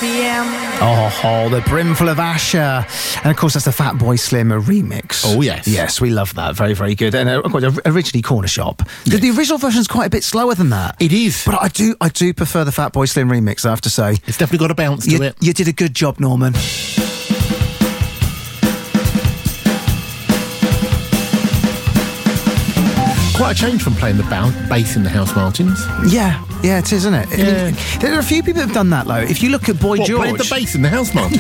p.m. Oh, the Brimful of Asher. And of course, that's the Fatboy Slim remix. Oh, yes. Yes, we love that. Very, very good. And originally Corner Shop. Yes. The original version's quite a bit slower than that. It is. But I do prefer the Fatboy Slim remix, I have to say. It's definitely got a bounce to it. You did a good job, Norman. Quite a change from playing the bass in the House Martins. Yeah, it is, isn't it? Yeah. There are a few people who've done that, though. If you look at Boy George... played the bass in the House Martins?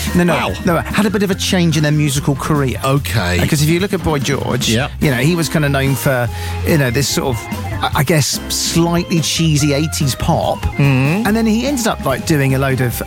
No, had a bit of a change in their musical career. Okay. Because if you look at Boy George, he was kind of known for, this sort of, I guess, slightly cheesy 80s pop. Mm-hmm. And then he ended up, doing a load of,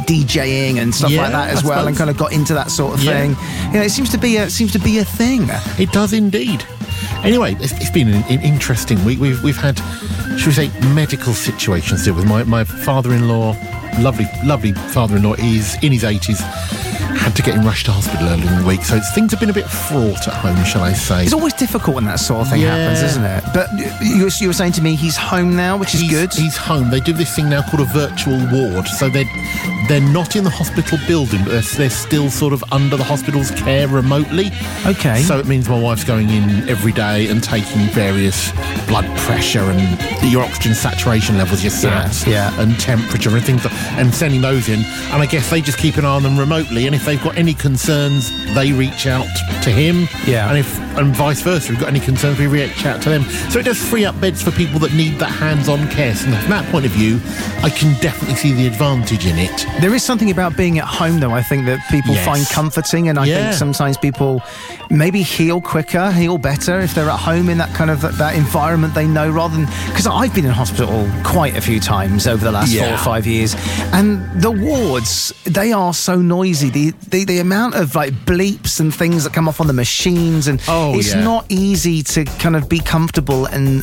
DJing and stuff like that as well, and kind of got into that sort of thing. It seems to be a thing. It does indeed. Anyway, it's been an interesting week. We've had, should we say, medical situations here with my father-in-law, lovely father-in-law. He's in his 80s, had to get him rushed to hospital earlier in the week, so things have been a bit fraught at home, shall I say. It's always difficult when that sort of thing happens, isn't it? But you were saying to me he's home now, which is good. He's home. They do this thing now called a virtual ward, so they're not in the hospital building, but they're still sort of under the hospital's care remotely. Okay. So it means my wife's going in every day and taking various blood pressure and your oxygen saturation levels, your SATs, and temperature and things, and sending those in. And I guess they just keep an eye on them remotely, and if they've got any concerns, they reach out to him. Yeah. And vice versa, if we've got any concerns, we reach out to them. So it does free up beds for people that need that hands-on care. So from that point of view, I can definitely see the advantage in it. There is something about being at home, though, I think that people find comforting, and I think sometimes people maybe heal quicker, heal better if they're at home in that kind of that environment they know, rather than... Because I've been in hospital quite a few times over the last 4 or 5 years, and the wards, they are so noisy. The amount of bleeps and things that come off on the machines, and it's not easy to kind of be comfortable and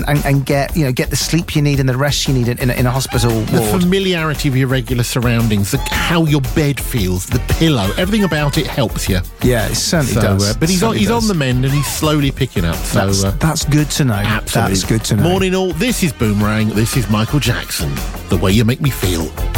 get the sleep you need and the rest you need in a hospital ward. The familiarity of your regular surroundings, how your bed feels, the pillow, everything about it helps you. Yeah, it certainly does. But he's on the mend and he's slowly picking up. So that's good to know. Absolutely. That's good to know. Morning all, this is Boomerang, this is Michael Jackson, The Way You Make Me Feel.